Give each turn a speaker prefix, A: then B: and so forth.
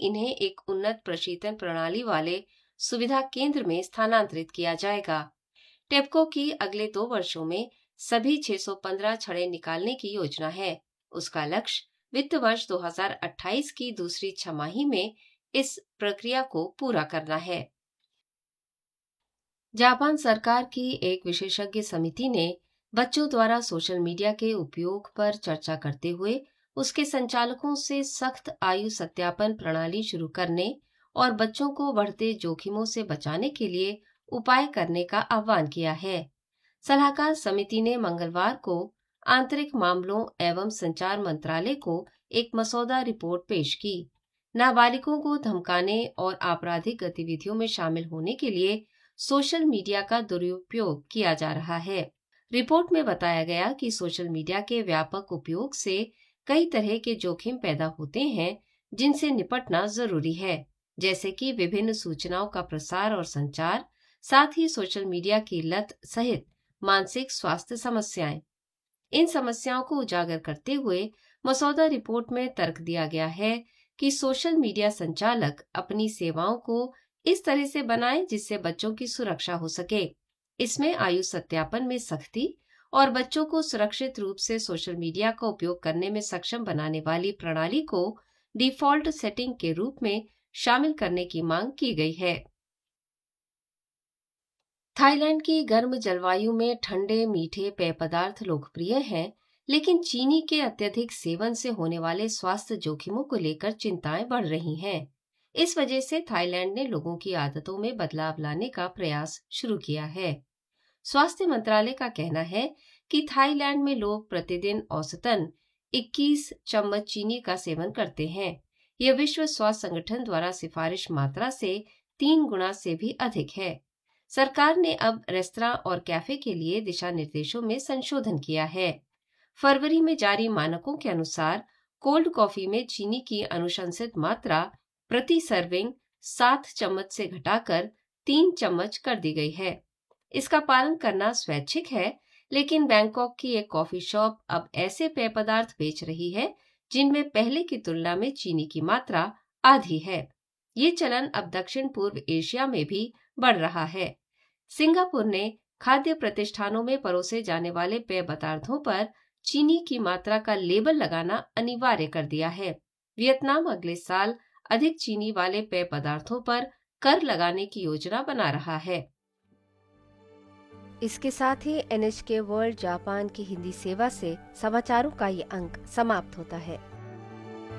A: इन्हें एक उन्नत प्रशीतन प्रणाली वाले सुविधा केंद्र में स्थानांतरित किया जाएगा। टेप्को की अगले 2 वर्षों में सभी 615 छड़ें निकालने की योजना है। उसका लक्ष्य वित्त वर्ष 2028 की दूसरी छमाही में इस प्रक्रिया को पूरा करना है। जापान सरकार की एक विशेषज्ञ समिति ने बच्चों द्वारा सोशल मीडिया के उपयोग पर चर्चा करते हुए उसके संचालकों से सख्त आयु सत्यापन प्रणाली शुरू करने और बच्चों को बढ़ते जोखिमों से बचाने के लिए उपाय करने का आह्वान किया है। सलाहकार समिति ने मंगलवार को आंतरिक मामलों एवं संचार मंत्रालय को एक मसौदा रिपोर्ट पेश की। नाबालिगों को धमकाने और आपराधिक गतिविधियों में शामिल होने के लिए सोशल मीडिया का दुरुपयोग किया जा रहा है। रिपोर्ट में बताया गया कि सोशल मीडिया के व्यापक उपयोग से कई तरह के जोखिम पैदा होते हैं जिनसे निपटना जरूरी है, जैसे कि विभिन्न सूचनाओं का प्रसार और संचार, साथ ही सोशल मीडिया की लत सहित मानसिक स्वास्थ्य समस्याएं। इन समस्याओं को उजागर करते हुए मसौदा रिपोर्ट में तर्क दिया गया है कि सोशल मीडिया संचालक अपनी सेवाओं को इस तरह से बनाएं जिससे बच्चों की सुरक्षा हो सके। इसमें आयु सत्यापन में सख्ती और बच्चों को सुरक्षित रूप से सोशल मीडिया का उपयोग करने में सक्षम बनाने वाली प्रणाली को डिफॉल्ट सेटिंग के रूप में शामिल करने की मांग की गई है। थाईलैंड की गर्म जलवायु में ठंडे मीठे पेय पदार्थ लोकप्रिय हैं, लेकिन चीनी के अत्यधिक सेवन से होने वाले स्वास्थ्य जोखिमों को लेकर चिंताएं बढ़ रही हैं। इस वजह से थाईलैंड ने लोगों की आदतों में बदलाव लाने का प्रयास शुरू किया है। स्वास्थ्य मंत्रालय का कहना है कि थाईलैंड में लोग प्रतिदिन औसतन 21 चम्मच चीनी का सेवन करते हैं। यह विश्व स्वास्थ्य संगठन द्वारा सिफारिश मात्रा से 3 गुना से भी अधिक है। सरकार ने अब रेस्तरां और कैफे के लिए दिशा निर्देशों में संशोधन किया है। फरवरी में जारी मानकों के अनुसार कोल्ड कॉफी में चीनी की अनुशंसित मात्रा प्रति सर्विंग 7 चम्मच से घटाकर 3 चम्मच कर दी गई है। इसका पालन करना स्वैच्छिक है, लेकिन बैंकॉक की एक कॉफी शॉप अब ऐसे पेय पदार्थ बेच रही है जिनमें पहले की तुलना में चीनी की मात्रा आधी है। ये चलन अब दक्षिण पूर्व एशिया में भी बढ़ रहा है। सिंगापुर ने खाद्य प्रतिष्ठानों में परोसे जाने वाले पेय पदार्थों पर चीनी की मात्रा का लेबल लगाना अनिवार्य कर दिया है। वियतनाम अगले साल अधिक चीनी वाले पेय पदार्थों पर कर लगाने की योजना बना रहा है। इसके साथ ही NHK वर्ल्ड जापान की हिंदी सेवा से समाचारों का ये अंक समाप्त होता है।